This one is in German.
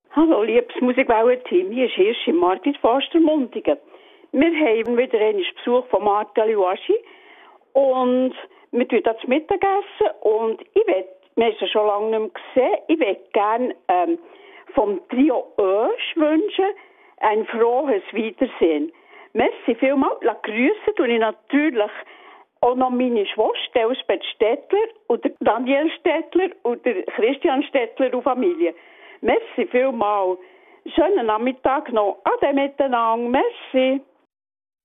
Hallo, liebes Musikwellen-Team. Hier ist Hirsch im Martin Forster Mundigen. Wir haben wieder einen Besuch von Martha Liuaschi und wir tun das Mittagessen und wir haben es schon lange nicht mehr gesehen. Ich möchte gerne vom Trio Ösch wünschen ein frohes Wiedersehen. Merci vielmals. Grüße tue ich natürlich auch noch meine Schwester Elsbeth Stettler und der Daniel Stettler und der Christian Stettler und Familie. Merci vielmals. Schönen Nachmittag noch. Ade miteinander. Merci.